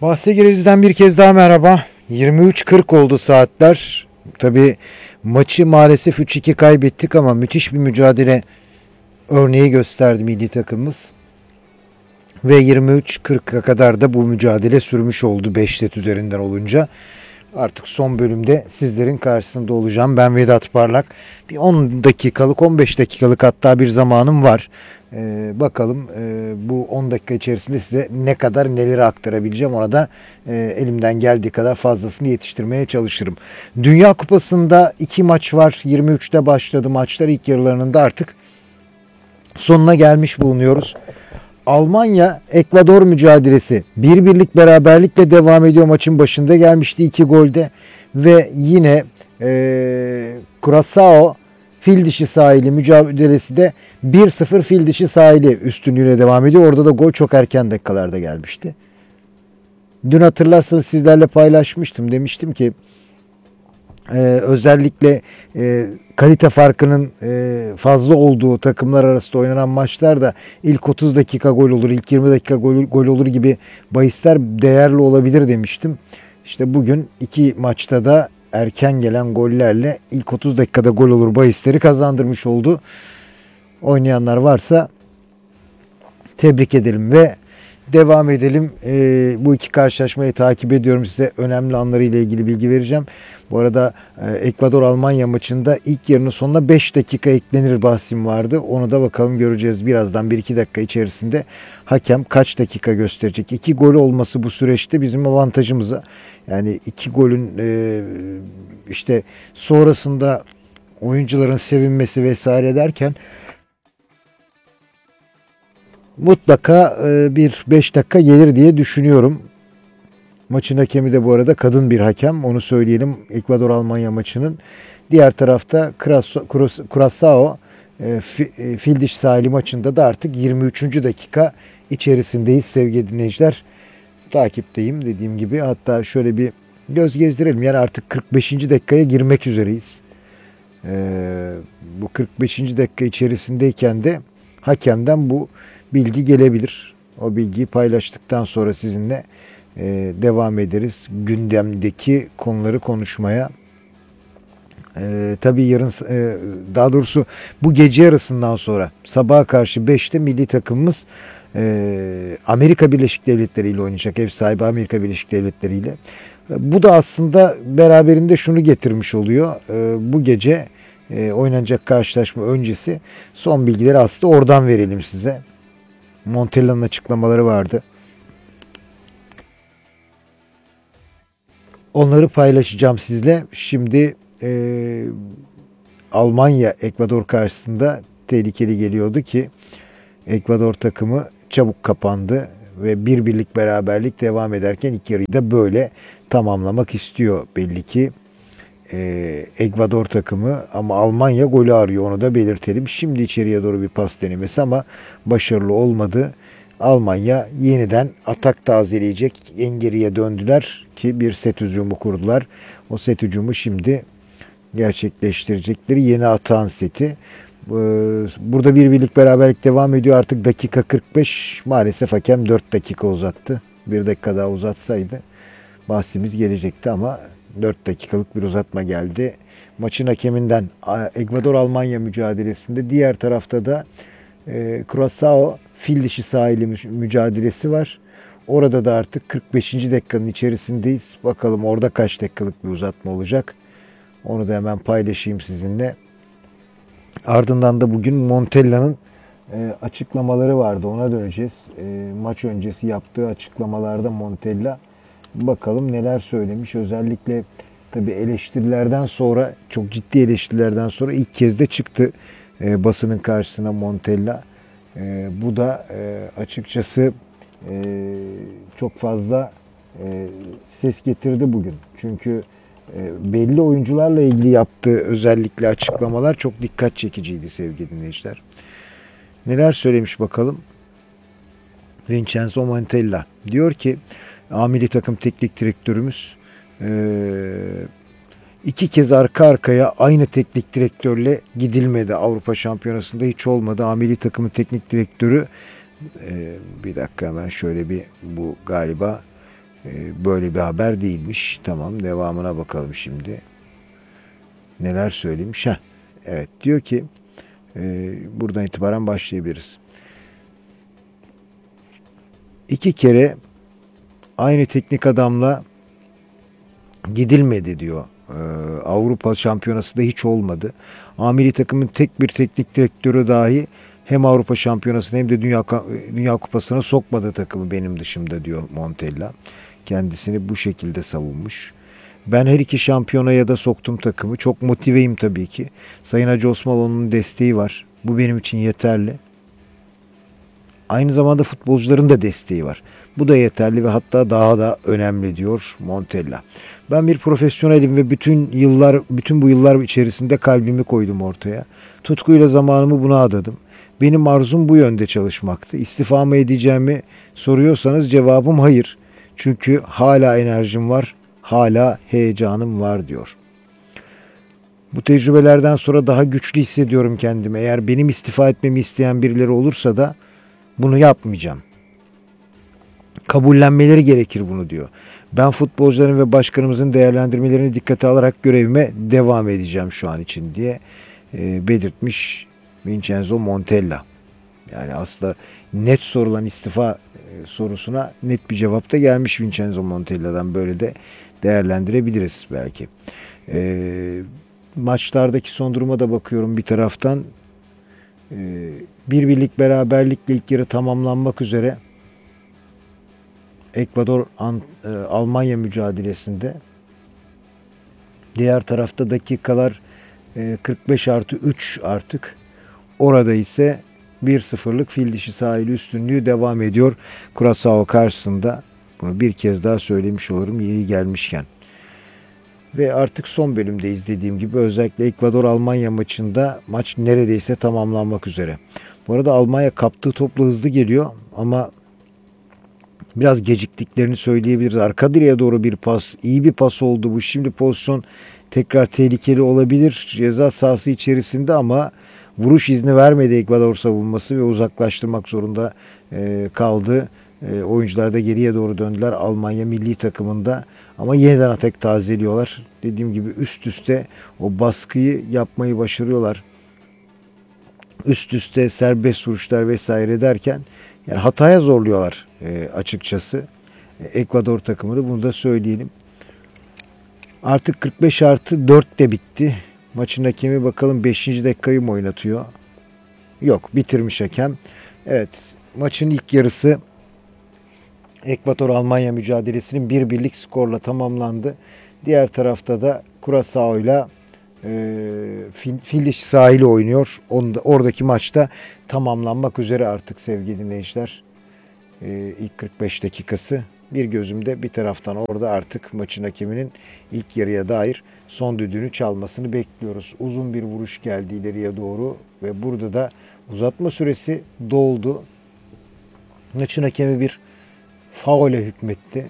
Bahse Gireriz''den bir kez daha merhaba. 23.40 oldu saatler. Tabii maçı maalesef 3-2 kaybettik ama müthiş bir mücadele örneği gösterdi milli takımımız. Ve 23.40'a kadar da bu mücadele sürmüş oldu 5 set üzerinden olunca. Artık son bölümde sizlerin karşısında olacağım. Ben Vedat Parlak. Bir 10 dakikalık, 15 dakikalık hatta bir zamanım var. Bakalım bu 10 dakika içerisinde size ne kadar neleri aktarabileceğim. Ona da elimden geldiği kadar fazlasını yetiştirmeye çalışırım. Dünya Kupası'nda 2 maç var. 23'te başladı maçlar. İlk yarılarının da artık sonuna gelmiş bulunuyoruz. Almanya-Ekvador mücadelesi 1-1'lik beraberlikle devam ediyor. Maçın başında gelmişti 2 golde. Ve yine Curaçao fil dişi sahili mücadelesi de 1-0 fil dişi sahili üstünlüğüne devam ediyor. Orada da gol çok erken dakikalarda gelmişti. Dün hatırlarsanız sizlerle paylaşmıştım. Demiştim ki özellikle kalite farkının fazla olduğu takımlar arasında oynanan maçlarda ilk 30 dakika gol olur, ilk 20 dakika gol olur gibi bahisler değerli olabilir demiştim. İşte bugün iki maçta da erken gelen gollerle ilk 30 dakikada gol olur bahisleri kazandırmış oldu. Oynayanlar varsa tebrik edelim ve devam edelim. Bu iki karşılaşmayı takip ediyorum. Size önemli anlarıyla ilgili bilgi vereceğim. Bu arada Ekvador-Almanya maçında ilk yarının sonuna 5 dakika eklenir bahsim vardı. Onu da bakalım göreceğiz birazdan 1-2 dakika içerisinde. Hakem kaç dakika gösterecek? 2 gol olması bu süreçte bizim avantajımıza. Yani 2 golün işte sonrasında oyuncuların sevinmesi vesaire derken mutlaka bir 5 dakika gelir diye düşünüyorum. Maçın hakemi de bu arada kadın bir hakem. Onu söyleyelim Ekvador-Almanya maçının. Diğer tarafta Curaçao fil dişi sahili maçında da artık 23. dakika içerisindeyiz sevgili dinleyiciler. Takipteyim dediğim gibi. Hatta şöyle bir göz gezdirelim. Yani artık 45. dakikaya girmek üzereyiz. Bu 45. dakika içerisindeyken de hakemden bu bilgi gelebilir. O bilgiyi paylaştıktan sonra sizinle devam ederiz. Gündemdeki konuları konuşmaya. Tabii yarın daha doğrusu bu gece yarısından sonra sabaha karşı 5'te milli takımımız Amerika Birleşik Devletleri ile oynayacak. Ev sahibi Amerika Birleşik Devletleri ile. Bu da aslında beraberinde şunu getirmiş oluyor. Bu gece oynanacak karşılaşma öncesi son bilgileri aslında oradan verelim size. Montella'nın açıklamaları vardı. Onları paylaşacağım sizle. Şimdi Almanya Ekvador karşısında tehlikeli geliyordu ki Ekvador takımı çabuk kapandı ve bir birlik beraberlik devam ederken ilk yarıyı da böyle tamamlamak istiyor belli ki Ekvador takımı, ama Almanya golü arıyor, onu da belirtelim. Şimdi içeriye doğru bir pas denemesi ama başarılı olmadı. Almanya yeniden atak tazeleyecek. En geriye döndüler ki bir set hücumu kurdular. O set hücumu şimdi gerçekleştirecekleri yeni atağın seti. Burada bir birlik beraberlik devam ediyor. Artık dakika 45. Maalesef hakem 4 dakika uzattı. 1 dakika daha uzatsaydı bahsimiz gelecekti ama 4 dakikalık bir uzatma geldi. Maçın hakeminden Ekvador-Almanya mücadelesinde, diğer tarafta da Curaçao fil dişi sahili mücadelesi var. Orada da artık 45. dakikanın içerisindeyiz. Bakalım orada kaç dakikalık bir uzatma olacak. Onu da hemen paylaşayım sizinle. Ardından da bugün Montella'nın açıklamaları vardı. Ona döneceğiz. Maç öncesi yaptığı açıklamalarda Montella bakalım neler söylemiş. Özellikle tabii eleştirilerden sonra, çok ciddi eleştirilerden sonra ilk kez de çıktı basının karşısına Montella. Bu da açıkçası çok fazla ses getirdi bugün. Çünkü belli oyuncularla ilgili yaptığı özellikle açıklamalar çok dikkat çekiciydi sevgili dinleyiciler. Neler söylemiş bakalım. Vincenzo Montella diyor ki milli takım teknik direktörümüz iki kez arka arkaya aynı teknik direktörle gidilmedi. Avrupa Şampiyonası'nda hiç olmadı. Milli takımın teknik direktörü bir dakika hemen şöyle bir, bu galiba Böyle bir haber değilmiş. Tamam, devamına bakalım şimdi. Neler söylemiş? Evet, diyor ki buradan itibaren başlayabiliriz. 2 kere aynı teknik adamla gidilmedi diyor. Avrupa Şampiyonası da hiç olmadı. Milli takımın tek bir teknik direktörü dahi hem Avrupa Şampiyonası'na hem de Dünya Kupası'na sokmadı takımı benim dışımda diyor Montella. Kendisini bu şekilde savunmuş. Ben her iki şampiyonaya da soktum takımı. Çok motiveyim tabii ki. Sayın Hacı Osmaloğlu'nun desteği var. Bu benim için yeterli. Aynı zamanda futbolcuların da desteği var. Bu da yeterli ve hatta daha da önemli diyor Montella. Ben bir profesyonelim ve bütün bu yıllar içerisinde kalbimi koydum ortaya. Tutkuyla zamanımı buna adadım. Benim arzum bu yönde çalışmaktı. İstifa mı edeceğimi soruyorsanız cevabım hayır. Çünkü hala enerjim var, hala heyecanım var diyor. Bu tecrübelerden sonra daha güçlü hissediyorum kendimi. Eğer benim istifa etmemi isteyen birileri olursa da bunu yapmayacağım. Kabullenmeleri gerekir bunu diyor. Ben futbolcuların ve başkanımızın değerlendirmelerini dikkate alarak görevime devam edeceğim şu an için diye belirtmiş Vincenzo Montella. Yani aslında net sorulan istifa sorusuna net bir cevap da gelmiş Vincenzo Montella'dan. Böyle de değerlendirebiliriz belki. Maçlardaki son duruma da bakıyorum bir taraftan. Bir birlik beraberlikle ilk yarı tamamlanmak üzere Ekvador Almanya mücadelesinde. Diğer tarafta dakikalar 45+3 artık. Orada ise 1-0'lık fil dişi sahili üstünlüğü devam ediyor Curaçao karşısında. Bunu bir kez daha söylemiş olurum yeri gelmişken. Ve artık son bölümde izlediğim gibi özellikle Ekvador-Almanya maçında maç neredeyse tamamlanmak üzere. Bu arada Almanya kaptığı topla hızlı geliyor ama biraz geciktiklerini söyleyebiliriz. Arka direğe doğru bir pas, iyi bir pas oldu bu. Şimdi pozisyon tekrar tehlikeli olabilir. Ceza sahası içerisinde ama vuruş izni vermedi Ekvador savunması ve uzaklaştırmak zorunda kaldı. Oyuncular da geriye doğru döndüler Almanya milli takımında. Ama yeniden atak tazeliyorlar. Dediğim gibi üst üste o baskıyı yapmayı başarıyorlar. Üst üste serbest vuruşlar vesaire derken yani hataya zorluyorlar açıkçası. Ekvador takımını bunu da söyleyelim. Artık 45+4 de bitti. Maçın hakemi bakalım 5. dakikayı mı oynatıyor? Yok, bitirmiş hakem. Evet, maçın ilk yarısı Ekvador-Almanya mücadelesinin 1-1'lik skorla tamamlandı. Diğer tarafta da Curaçao ile fil dişi sahili oynuyor. Oradaki maçta tamamlanmak üzere artık sevgili dinleyiciler. İlk 45 dakikası. Bir gözümde bir taraftan orada artık maçın hakeminin ilk yarıya dair son düdüğünü çalmasını bekliyoruz. Uzun bir vuruş geldi ileriye doğru ve burada da uzatma süresi doldu. Maçın hakemi bir faule hükmetti.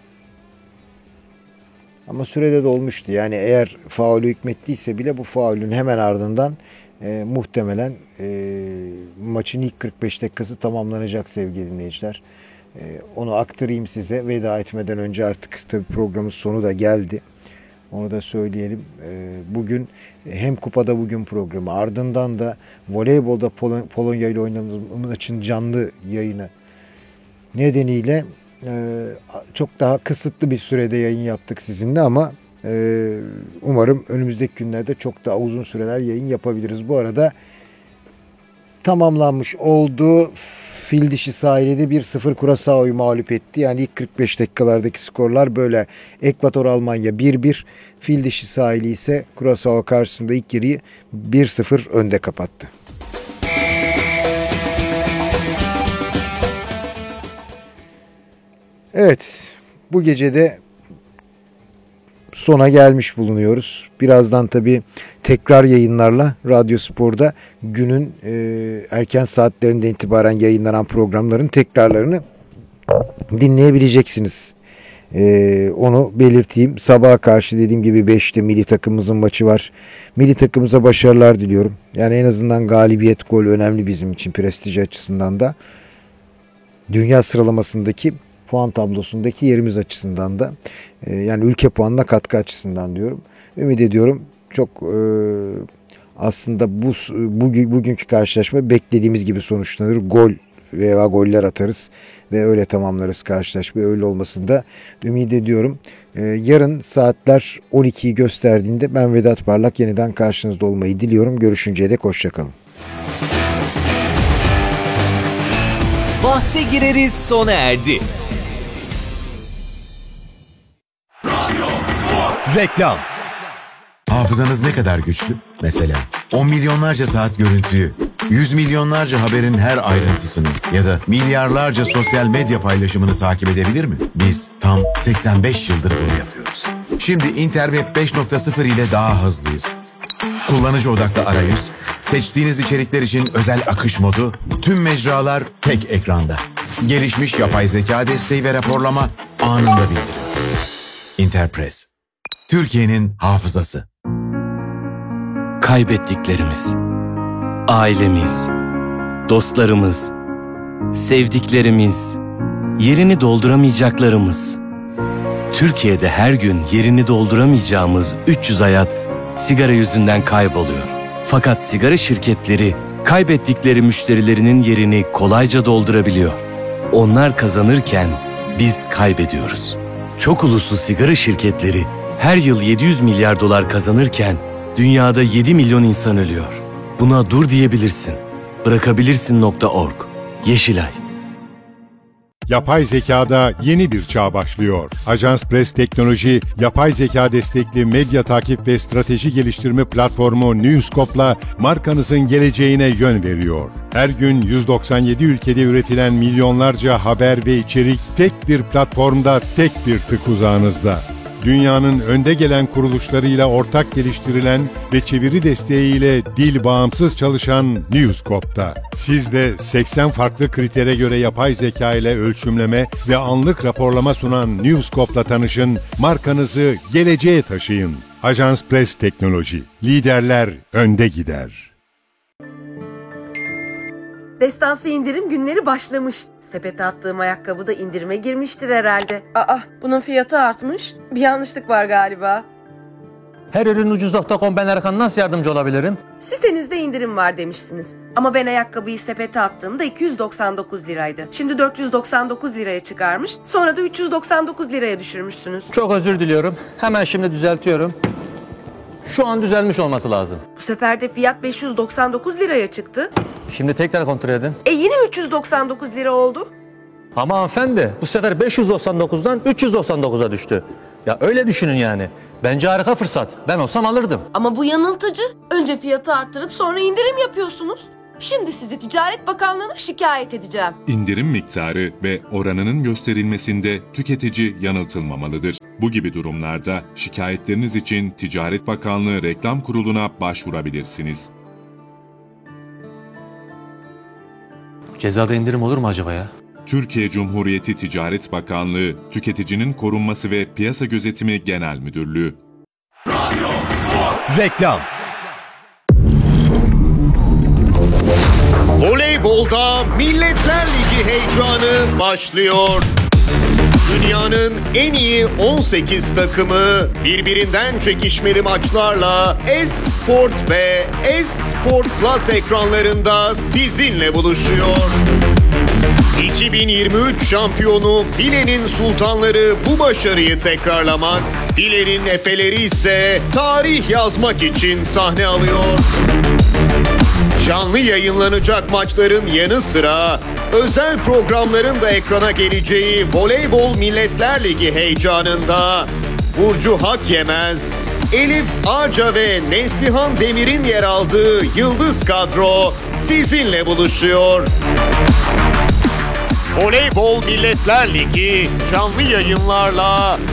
Ama sürede dolmuştu. Yani eğer faulü hükmettiyse bile bu faulün hemen ardından muhtemelen maçın ilk 45 dakikası tamamlanacak sevgili dinleyiciler. Onu aktarayım size. Veda etmeden önce artık tabii programın sonu da geldi. Onu da söyleyelim. Bugün hem kupada bugün programı ardından da voleybolda Polonya ile oynadığımız maçın canlı yayını nedeniyle çok daha kısıtlı bir sürede yayın yaptık sizinle ama umarım önümüzdeki günlerde çok daha uzun süreler yayın yapabiliriz. Bu arada tamamlanmış oldu. Fil dişi sahili de 1-0 Curaçao'yu mağlup etti. Yani ilk 45 dakikalardaki skorlar böyle. Ekvador Almanya 1-1. Fil dişi sahili ise Curaçao karşısında ilk yarıyı 1-0 önde kapattı. Evet, bu gecede sona gelmiş bulunuyoruz. Birazdan tabii tekrar yayınlarla Radyo Spor'da günün erken saatlerinde itibaren yayınlanan programların tekrarlarını dinleyebileceksiniz. Onu belirteyim. Sabaha karşı dediğim gibi 5'te milli takımımızın maçı var. Milli takımımıza başarılar diliyorum. Yani en azından galibiyet, gol önemli bizim için prestij açısından da. Dünya sıralamasındaki puan tablosundaki yerimiz açısından da yani ülke puanına katkı açısından diyorum. Ümit ediyorum çok aslında bugünkü karşılaşma beklediğimiz gibi sonuçlanır. Gol veya goller atarız ve öyle tamamlarız karşılaşmayı. Öyle olmasını da ümit ediyorum. Yarın saatler 12'yi gösterdiğinde ben Vedat Parlak yeniden karşınızda olmayı diliyorum. Görüşünceye dek hoşçakalın. Bahse gireriz sona erdi. Reklam. Hafızanız ne kadar güçlü? Mesela 10 milyonlarca saat görüntüyü, 100 milyonlarca haberin her ayrıntısını ya da milyarlarca sosyal medya paylaşımını takip edebilir mi? Biz tam 85 yıldır bunu yapıyoruz. Şimdi Interweb 5.0 ile daha hızlıyız. Kullanıcı odaklı arayüz, seçtiğiniz içerikler için özel akış modu, tüm mecralar tek ekranda. Gelişmiş yapay zeka desteği ve raporlama anında bildirim. Interpress, Türkiye'nin hafızası. Kaybettiklerimiz, ailemiz, dostlarımız, sevdiklerimiz, yerini dolduramayacaklarımız. Türkiye'de her gün yerini dolduramayacağımız 300 hayat sigara yüzünden kayboluyor. Fakat sigara şirketleri kaybettikleri müşterilerinin yerini kolayca doldurabiliyor. Onlar kazanırken biz kaybediyoruz. Çok uluslu sigara şirketleri her yıl 700 milyar dolar kazanırken dünyada 7 milyon insan ölüyor. Buna dur diyebilirsin. Bırakabilirsin.org. Yeşilay. Yapay zekada yeni bir çağ başlıyor. Ajans Press Teknoloji, yapay zeka destekli medya takip ve strateji geliştirme platformu Newscope'la markanızın geleceğine yön veriyor. Her gün 197 ülkede üretilen milyonlarca haber ve içerik tek bir platformda, tek bir tık uzağınızda. Dünyanın önde gelen kuruluşlarıyla ortak geliştirilen ve çeviri desteğiyle dil bağımsız çalışan Newscope'da. Siz de 80 farklı kritere göre yapay zeka ile ölçümleme ve anlık raporlama sunan Newscope'la tanışın, markanızı geleceğe taşıyın. Ajans Press Teknoloji, liderler önde gider. Destansı indirim günleri başlamış. Sepete attığım ayakkabı da indirime girmiştir herhalde. Aa, bunun fiyatı artmış. Bir yanlışlık var galiba. Her ürün ucuz.com, ben Erkan, nasıl yardımcı olabilirim? Sitenizde indirim var demişsiniz. Ama ben ayakkabıyı sepete attığımda 299 liraydı. Şimdi 499 liraya çıkarmış. Sonra da 399 liraya düşürmüşsünüz. Çok özür diliyorum. Hemen şimdi düzeltiyorum. Şu an düzelmiş olması lazım. Bu sefer de fiyat 599 liraya çıktı. Şimdi tekrar kontrol edin. Yine 399 lira oldu. Ama hanımefendi, bu sefer 599'dan 399'a düştü. Ya öyle düşünün yani. Bence harika fırsat. Ben olsam alırdım. Ama bu yanıltıcı. Önce fiyatı arttırıp sonra indirim yapıyorsunuz. Şimdi sizi Ticaret Bakanlığı'na şikayet edeceğim. İndirim miktarı ve oranının gösterilmesinde tüketici yanıltılmamalıdır. Bu gibi durumlarda şikayetleriniz için Ticaret Bakanlığı Reklam Kurulu'na başvurabilirsiniz. Cezada indirim olur mu acaba ya? Türkiye Cumhuriyeti Ticaret Bakanlığı, Tüketicinin Korunması ve Piyasa Gözetimi Genel Müdürlüğü. Reklam. Voleybolda Milletler Ligi heyecanı başlıyor. Dünyanın en iyi 18 takımı birbirinden çekişmeli maçlarla Esport ve Esport Plus ekranlarında sizinle buluşuyor. 2023 şampiyonu Filenin Sultanları bu başarıyı tekrarlamak, Filenin Efeleri ise tarih yazmak için sahne alıyor. Canlı yayınlanacak maçların yanı sıra özel programların da ekrana geleceği Voleybol Milletler Ligi heyecanında Burcu Hakyemez, Elif Ağca ve Neslihan Demir'in yer aldığı Yıldız kadro sizinle buluşuyor. Voleybol Milletler Ligi canlı yayınlarla